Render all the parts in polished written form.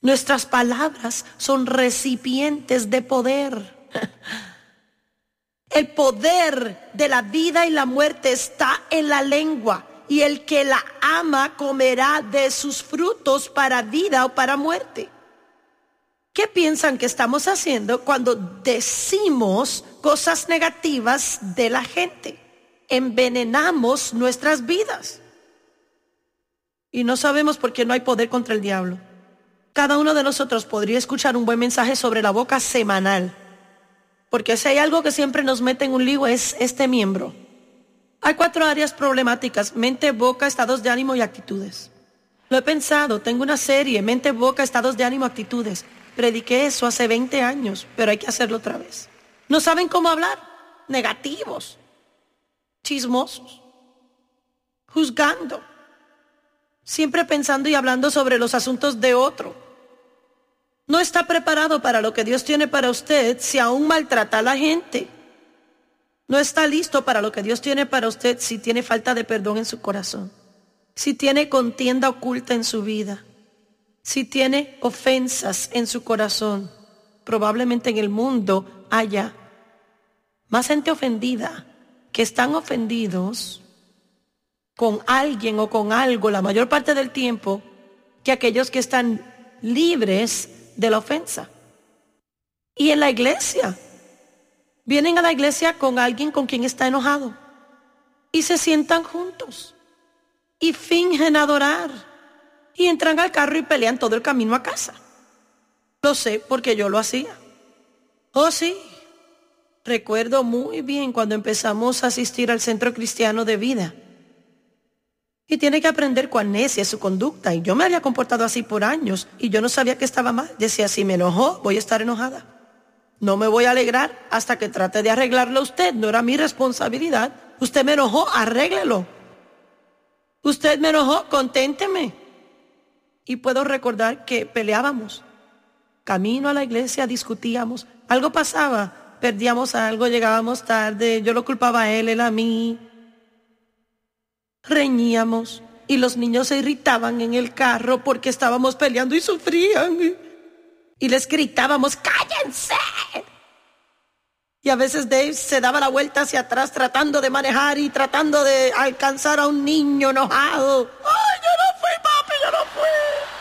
Nuestras palabras son recipientes de poder. El poder de la vida y la muerte está en la lengua, y el que la ama comerá de sus frutos para vida o para muerte. ¿Qué piensan que estamos haciendo cuando decimos cosas negativas de la gente? Envenenamos nuestras vidas. Y no sabemos por qué no hay poder contra el diablo. Cada uno de nosotros podría escuchar un buen mensaje sobre la boca semanal. Porque si hay algo que siempre nos mete en un lío es este miembro. Hay 4 áreas problemáticas: mente, boca, estados de ánimo y actitudes. Lo he pensado, tengo una serie, mente, boca, estados de ánimo, actitudes. Prediqué eso hace 20 años, pero hay que hacerlo otra vez. No saben cómo hablar, negativos, chismosos, juzgando, siempre pensando y hablando sobre los asuntos de otro. No está preparado para lo que Dios tiene para usted si aún maltrata a la gente. No está listo para lo que Dios tiene para usted si tiene falta de perdón en su corazón, si tiene contienda oculta en su vida, si tiene ofensas en su corazón. Probablemente en el mundo haya más gente ofendida que están ofendidos con alguien o con algo la mayor parte del tiempo que aquellos que están libres de la ofensa. Y en la iglesia, vienen a la iglesia con alguien con quien está enojado y se sientan juntos y fingen adorar y entran al carro y pelean todo el camino a casa. Lo sé porque yo lo hacía. Oh sí, recuerdo muy bien cuando empezamos a asistir al Centro Cristiano de Vida. Y tiene que aprender cuán necia es su conducta. Y yo me había comportado así por años y yo no sabía que estaba mal. Decía, si me enojó, voy a estar enojada. No me voy a alegrar hasta que trate de arreglarlo usted. No era mi responsabilidad. Usted me enojó, arréglelo. Usted me enojó, conténteme. Y puedo recordar que peleábamos. Camino a la iglesia discutíamos. Algo pasaba, perdíamos algo, llegábamos tarde. Yo lo culpaba a él a mí. Reñíamos y los niños se irritaban en el carro porque estábamos peleando y sufrían. Y les gritábamos, ¡cállense! Y a veces Dave se daba la vuelta hacia atrás tratando de manejar y tratando de alcanzar a un niño enojado. ¡Ay, yo no fui, papi, yo no fui!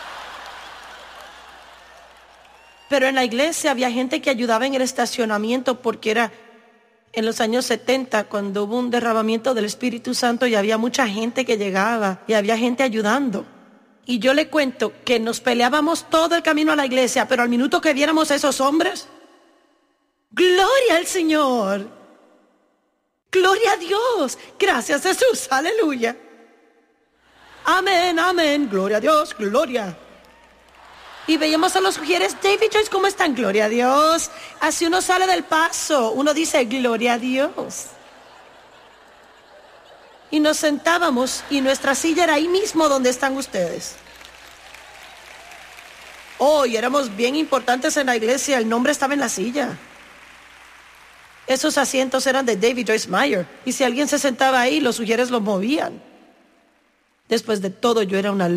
Pero en la iglesia había gente que ayudaba en el estacionamiento porque era en los años 70 cuando hubo un derramamiento del Espíritu Santo y había mucha gente que llegaba y había gente ayudando. Y yo le cuento que nos peleábamos todo el camino a la iglesia, pero al minuto que viéramos a esos hombres, ¡gloria al Señor! ¡Gloria a Dios! ¡Gracias Jesús! ¡Aleluya! ¡Amén, amén! ¡Gloria a Dios! ¡Gloria! Y veíamos a los mujeres, David Joyce, ¿cómo están? ¡Gloria a Dios! Así uno sale del paso, uno dice, ¡gloria a Dios! Y nos sentábamos y nuestra silla era ahí mismo donde están ustedes. Y éramos bien importantes en la iglesia, el nombre estaba en la silla. Esos asientos eran de David Joyce Meyer, y si alguien se sentaba ahí, los sugieres los movían. Después de todo, yo era una